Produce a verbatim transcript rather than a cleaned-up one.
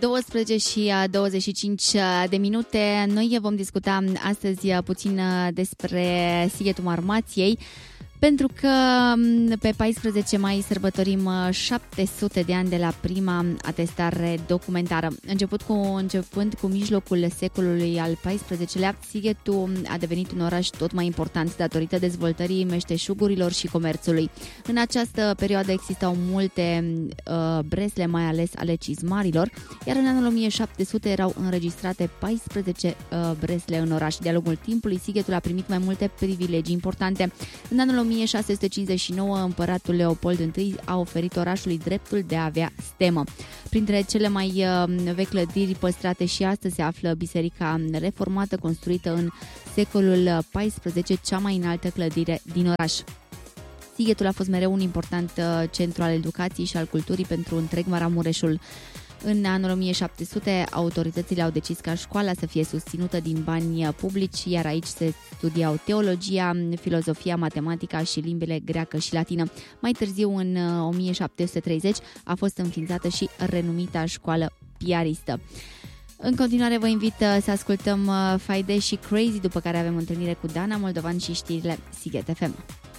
douăsprezece și douăzeci și cinci de minute. Noi vom discuta astăzi puțin despre Sighetul Marmației, pentru că pe paisprezece mai sărbătorim șapte sute de ani de la prima atestare documentară. Început cu, începând cu mijlocul secolului al paisprezecelea, Sighetul a devenit un oraș tot mai important datorită dezvoltării meșteșugurilor și comerțului. În această perioadă existau multe uh, bresle, mai ales ale cizmarilor, iar în anul o mie șapte sute erau înregistrate paisprezece uh, bresle în oraș. De-a lungul timpului, Sighetul a primit mai multe privilegii importante. În anul o mie șase sute cincizeci și nouă, împăratul Leopold întâi a oferit orașului dreptul de a avea stemă. Printre cele mai vechi clădiri păstrate și astăzi se află Biserica Reformată, construită în secolul paisprezece, cea mai înaltă clădire din oraș. Sighetul a fost mereu un important centru al educației și al culturii pentru întreg Maramureșul. În anul o mie șapte sute, autoritățile au decis ca școala să fie susținută din bani publici, iar aici se studiau teologia, filozofia, matematica și limbile greacă și latină. Mai târziu, în o mie șapte sute treizeci, a fost înființată și renumita școală piaristă. În continuare vă invit să ascultăm Faide și Crazy, după care avem întâlnire cu Dana Moldovan și știrile Sighet F M.